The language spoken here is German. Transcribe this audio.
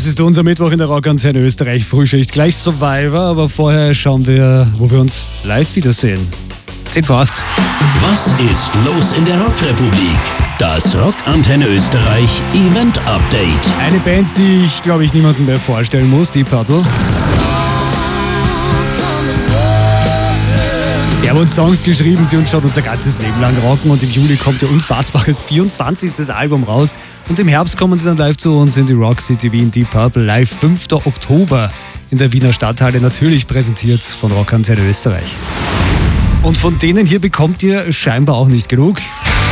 ist unser Mittwoch in der Rockantenne Österreich. Frühschicht, gleich Survivor, aber vorher schauen wir, wo wir uns live wiedersehen. 10 vor 8. Was ist los in der Rockrepublik? Das Rockantenne Österreich Event Update. Eine Band, die ich, glaube ich, niemandem mehr vorstellen muss, Deep Purple. Die haben uns Songs geschrieben, sie uns schon unser ganzes Leben lang rocken, und im Juli kommt ihr unfassbares 24. Album raus und im Herbst kommen sie dann live zu uns in die Rock City Wien. Deep Purple live 5. Oktober in der Wiener Stadthalle, natürlich präsentiert von Rockantenne Österreich. Und von denen hier bekommt ihr scheinbar auch nicht genug.